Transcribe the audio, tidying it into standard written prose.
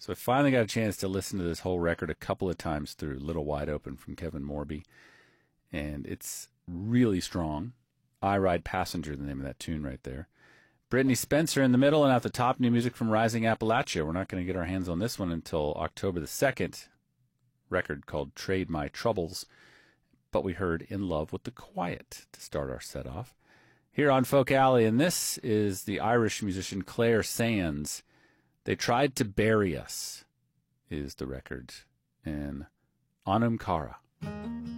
So I finally got a chance to listen to this whole record a couple of times through. Little Wide Open from Kevin Morby. And it's really strong. I Ride Passenger, the name of that tune right there. Brittany Spencer in the middle, and at the top, new music from Rising Appalachia. We're not going to get our hands on this one until October the 2nd. Record called Trade My Troubles. But we heard In Love with the Quiet to start our set off. Here on Folk Alley, and this is the Irish musician Claire Sands. They Tried to Bury Us is the record. And Anam Cara.